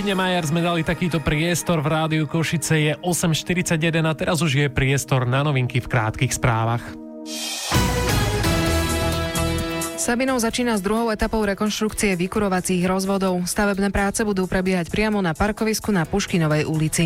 Line Majer sme dali takýto priestor v rádiu Košice, je 8:41 a teraz už je priestor na novinky v krátkych správach. Sabinov začína s druhou etapou rekonštrukcie vykurovacích rozvodov. Stavebné práce budú prebiehať priamo na parkovisku na Puškinovej ulici.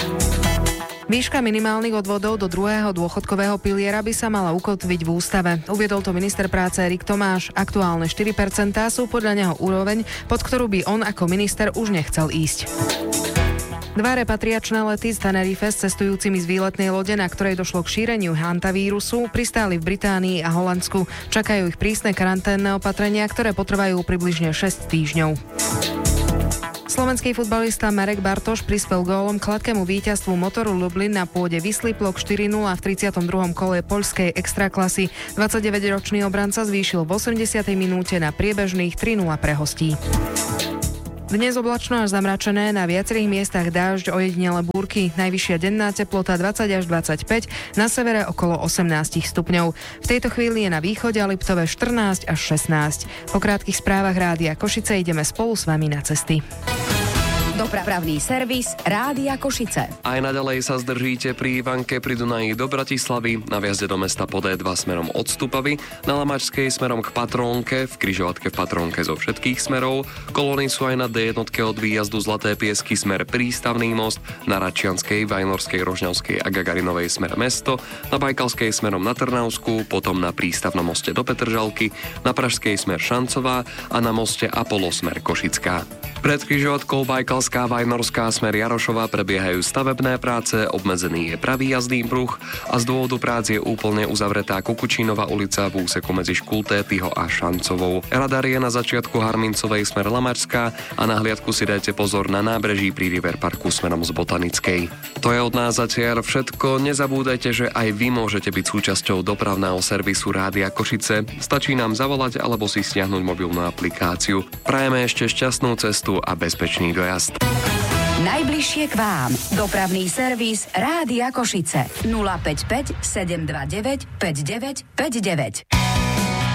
Výška minimálnych odvodov do druhého dôchodkového piliera by sa mala ukotviť v ústave. Uviedol to minister práce Erik Tomáš. Aktuálne 4% sú podľa neho úroveň, pod ktorú by on ako minister už nechcel ísť. 2 repatriačné lety z Tenerife s cestujúcimi z výletnej lode, na ktorej došlo k šíreniu hantavírusu, pristáli v Británii a Holandsku. Čakajú ich prísne karanténne opatrenia, ktoré potrvajú približne 6 týždňov. Slovenský futbalista Marek Bartoš prispel gólom k hladkému víťazstvu Motoru Lublin na pôde Wisly Plock 4-0 v 32. kole poľskej extraklasy. 29-ročný obranca zvýšil v 80. minúte na priebežných 3-0 pre hostí. Dnes oblačno až zamračené, na viacerých miestach dážď, ojedinele búrky, najvyššia denná teplota 20 až 25, na severe okolo 18 stupňov. V tejto chvíli je na východe a Liptove 14 až 16. Po krátkych správach Rádia Košice ideme spolu s vami na cesty. Dopravný servis Rádia Košice. Aj naďalej sa zdržíte pri Ivanke pri Dunaji do Bratislavy, na vjazde do mesta po D2 smerom od Stupavy, na Lamačskej smerom k Patrónke, v križovatke v Patrónke zo všetkých smerov. Kolóny sú aj na D1 od výjazdu Zlaté Piesky smer Prístavný most, na Račianskej, Vajnorskej, Rožňavskej a Gagarinovej smer mesto, na Bajkalskej smerom na Trnavsku, potom na Prístavnom moste do Petržalky, na Pražskej smer Šancová a na moste Apollo smer Košická. Pred križovatkou Bajkalská, Vajnorská smer Jarošova prebiehajú stavebné práce, obmedzený je pravý jazdný pruh a z dôvodu prác je úplne uzavretá Kukučínová ulica v úseku medzi Škultépyho a Šancovou. Radar je na začiatku Harmincovej smer Lamačská a na hliadku si dajte pozor na nábreží pri River Parku smerom z Botanickej. To je od nás zatiaľ všetko. Nezabúdajte, že aj vy môžete byť súčasťou dopravného servisu Rádia Košice. Stačí nám zavolať alebo si stiahnuť mobilnú aplikáciu. Prajeme ešte šťastnú cestu a bezpečný dojazd. Najbližšie k vám. Dopravný servis Rádia Košice. 055 729 5959.